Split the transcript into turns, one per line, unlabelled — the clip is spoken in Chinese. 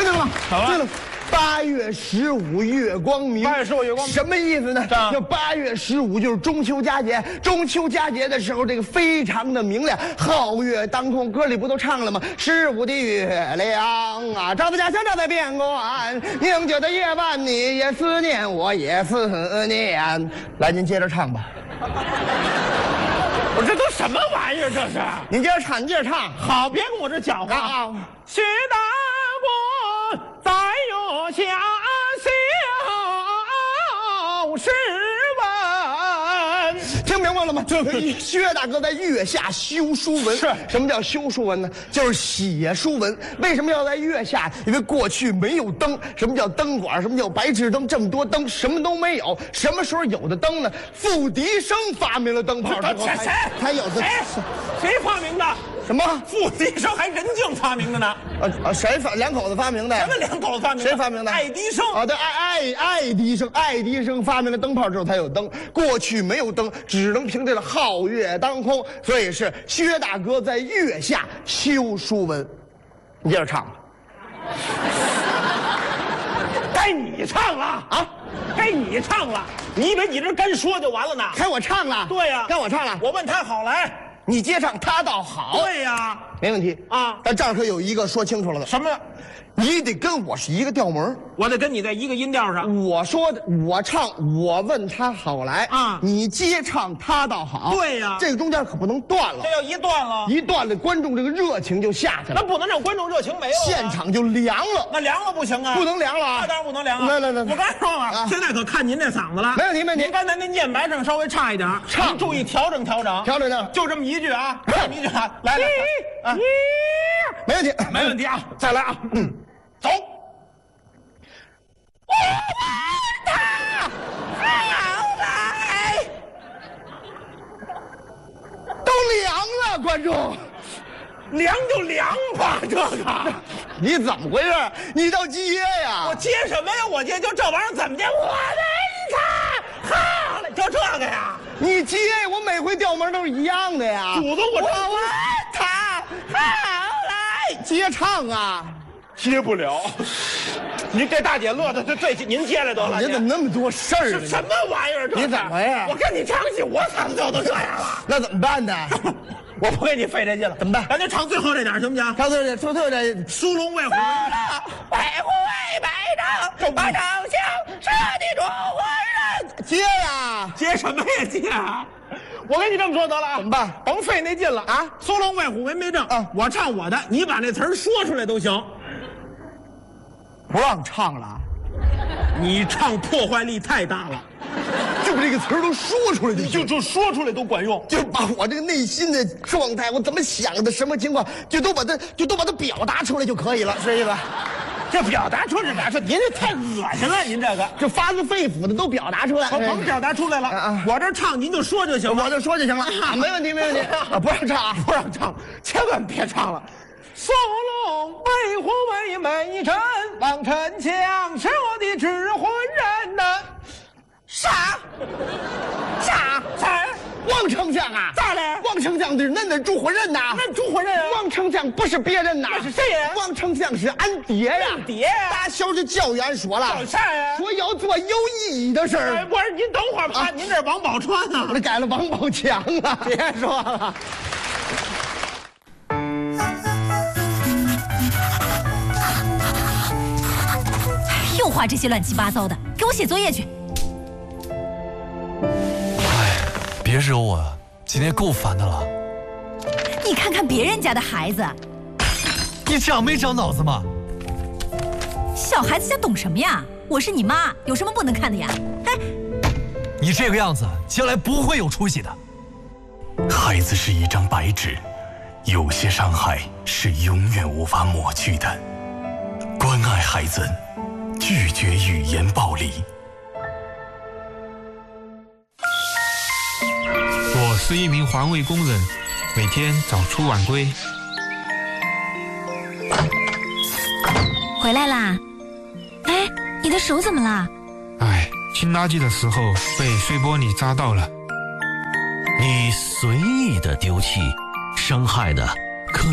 听了吗？
好了。
对了，8月15月光明。
8月15月光明
什么意思呢？就8月15就是中秋佳节。中秋佳节的时候，这个非常的明亮，皓月当空。歌里不都唱了吗？15的月亮啊，照在家乡，照在边关。宁静的夜晚，你也思念，我也思念。来，您接着唱吧。
我这都什么玩意儿？这是？
您接着唱，您接着唱。
好，别跟我这搅和啊！薛大国在月下修诗文，
听明白了吗？薛大哥在月下修书文。
是
什么叫修书文呢？就是写书文。为什么要在月下？因为过去没有灯。什么叫灯管？什么叫白炽灯？这么多灯，什么都没有。什么时候有的灯呢？傅笛生发明了灯泡之后才有的。
谁发明的？
什么？
傅笛生还任敬发明的呢？
谁两口子发明的？
什么两口子发明的？
谁发明的？
爱迪生
啊，对，爱迪生发明了灯泡之后才有灯。过去没有灯，只能凭这个皓月当空，所以是薛大哥在月下修书文。你接着唱。
该你唱了啊！该你唱了。你以为你这干说就完了呢？
该我唱了。
对呀，
该我唱了。
我问他好来。
你接唱，他倒好。
对呀，
没问题
啊。
但这儿可有一个说清楚了的。
什么？
你得跟我是一个调门，
我得跟你在一个音调上。
我说的，我唱，我问他好来
啊，
你接唱，他倒好。
对呀，
这个中间可不能断了。
这要一断了，
一断了，观众这个热情就下去了。
那不能让观众热情没有，
现场就凉了。
那凉了不行啊，
不能凉了啊！
那当然不能凉啊！
来，
我刚才说了，现在可看您这嗓子了。
没问题，没问题。
您刚才那念白声稍微差一点，
唱
注意调整调整，
调整。
就这么一句啊，就这么一句啊，来，
没问题，
没问题啊！再来啊，走。我问他好来，
都凉了，观众，
凉就凉吧，这个
你怎么回事？你倒接呀！
我接什么呀？我接就这玩意儿怎么接？我问他好了，就这个呀？
你接，我每回调门都是一样的呀。
祖宗，我
问他好来，接唱啊。
接不了，你这大姐乐的，这您接来得了。
你怎么那么多事儿呢？
什么玩意儿？
你怎么回事？
我跟你唱戏，我嗓子都这样了，
那怎么办呢？
我不跟你费这劲了，
怎么办？
咱就唱最后这点行不行？
唱最后这
苏龙卫虎，
白虎为百丈，把长枪射的中国人。接呀，
接什么呀接啊？我跟你这么说得了啊，
怎么办？
甭费那劲了啊！苏龙卫虎文没正啊，我唱我的，你把那词儿说出来都行。
不让唱了，
你唱破坏力太大了，
就这个词儿都说出来
就说出来都管用，
就把我这个内心的状态，我怎么想的，什么情况，就都把它表达出来就可以了，是意思？
这表达出来，您这太恶心了，您这个
就发自肺腑的都表达出来，
我甭表达出来了，我这唱您就说就行了，
我就说就行了，没问题，没问题，不让唱啊，
不让唱，千万别唱了。苏龙卫虎为美臣，王臣强是我的指挥人呐。
啥？王丞相啊？
咋了？
王丞相是恁的主伙人呐？
恁主伙人啊？
王丞相不是别人呐？
那是谁呀？
王丞相是俺爹呀！
爹呀！
打小就教育俺说了，
教啥呀？
说要做有意义的事儿。
不是，您等会儿吧，您这王宝钏啊，
我这改了王宝强了。
别说了。
又画这些乱七八糟的，给我写作业去。
别惹我啊！今天够烦的了。
你看看别人家的孩子，
你长没长脑子吗？
小孩子想懂什么呀？我是你妈，有什么不能看的呀？哎，
你这个样子，将来不会有出息的。
孩子是一张白纸，有些伤害是永远无法抹去的。关爱孩子，拒绝语言暴力。
我是一名环卫工人，每天早出晚归。
回来啦！哎，你的手怎么了？
哎，清垃圾的时候被碎玻璃扎到了。
你随意的丢弃，伤害的